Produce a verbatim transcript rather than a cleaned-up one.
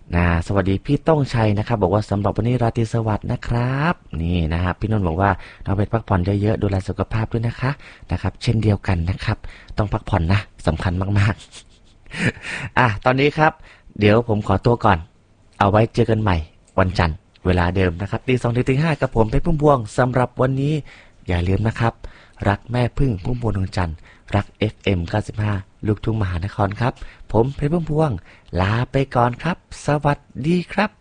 นะสวัสดีพี่ต้องชัยนะครับบอกว่าสำหรับวันนี้ราตรีสวัสดิ์นะครับนี่นะครับพี่นนท์บอกว่าน้องเพชรพักผ่อนเยอะๆดูแลสุขภาพด้วยนะคะนะครับเช่นเดียวกันนะครับต้องพักผ่อนนะสำคัญมากๆอ่ะตอนนี้ครับเดี๋ยวผมขอตัวก่อนเอาไว้เจอกันใหม่วันจันทร์เวลาเดิมนะครับตีสองถึงตีห้ากับผมเพชรพุ่มพวงสำหรับวันนี้อย่าลืมนะครับรักแม่พึ่งพุ่มพวงดวงจันทร์รัก เอฟ เอ็ม เก้าสิบห้า ลูกทุ่งมหานครครับผมเพชรพุ่มพวงลาไปก่อนครับสวัสดีครับ